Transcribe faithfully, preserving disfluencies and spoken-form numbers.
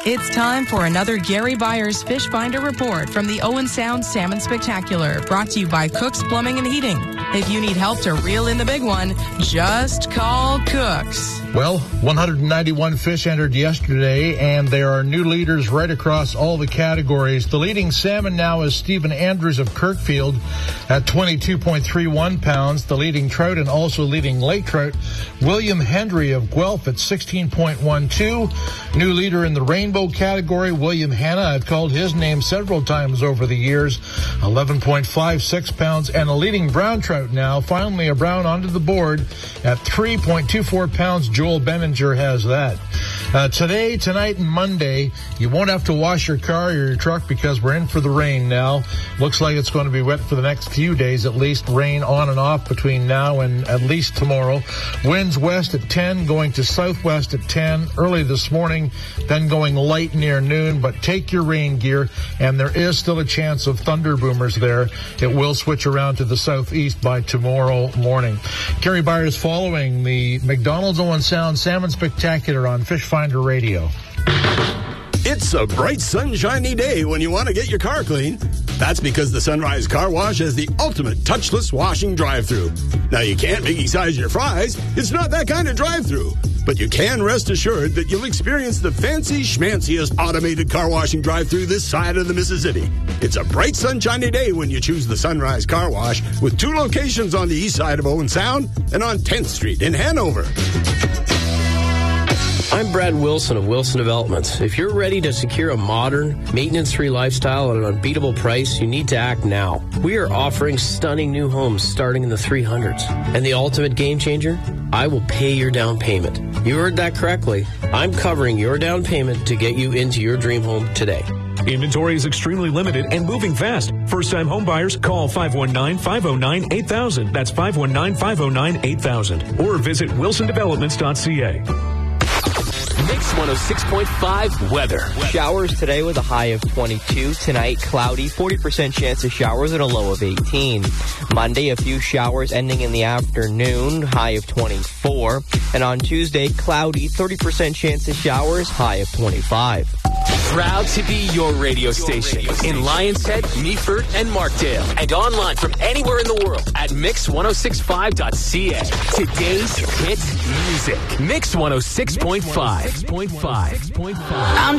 It's time for another Gary Byers Fish Finder report from the Owen Sound Salmon Spectacular, brought to you by Cook's Plumbing and Heating. If you need help to reel in the big one, just call Cook's. Well, one hundred ninety-one fish entered yesterday, and there are new leaders right across all the categories. The leading salmon now is Stephen Andrews of Kirkfield at twenty-two point three one pounds. The leading trout and also leading lake trout, William Hendry of Guelph at sixteen point one two. New leader in the rainbow category, William Hanna. I've called his name several times over the years, eleven point five six pounds. And a leading brown trout now, finally a brown onto the board at three point two four pounds. Joel Benninger has that. Uh, today, tonight, and Monday, you won't have to wash your car or your truck because we're in for the rain now. Looks like it's going to be wet for the next few days, at least. Rain on and off between now and at least tomorrow. Winds west at ten, going to southwest at ten early this morning, then going light near noon. But take your rain gear, and there is still a chance of thunder boomers there. It will switch around to the southeast by tomorrow morning. Gary Byers following the McDonald's Owen Sound Salmon Spectacular on Fish Finder Radio. It's a bright, sunshiny day when you want to get your car clean. That's because the Sunrise Car Wash has the ultimate touchless washing drive-thru. Now, you can't Biggie size your fries. It's not that kind of drive-thru. But you can rest assured that you'll experience the fancy schmanciest automated car washing drive-thru this side of the Mississippi. It's a bright, sunshiny day when you choose the Sunrise Car Wash with two locations on the east side of Owen Sound and on tenth Street in Hanover. I'm Brad Wilson of Wilson Developments. If you're ready to secure a modern, maintenance-free lifestyle at an unbeatable price, you need to act now. We are offering stunning new homes starting in the three hundreds. And the ultimate game changer? I will pay your down payment. You heard that correctly. I'm covering your down payment to get you into your dream home today. Inventory is extremely limited and moving fast. First-time home buyers, call five one nine, five oh nine, eight thousand. That's five one nine, five oh nine, eight thousand. Or visit wilson developments dot c a. Mix one oh six point five weather. Showers today with a high of twenty-two. Tonight, cloudy, forty percent chance of showers at a low of eighteen. Monday, a few showers ending in the afternoon, high of twenty-four. And on Tuesday, cloudy, thirty percent chance of showers, high of twenty-five. Proud to be your radio station in Lions Head, Meaford, and Markdale. And online from anywhere in the world at mix one oh six point five dot c a. Today's hit music. Mix one oh six point five.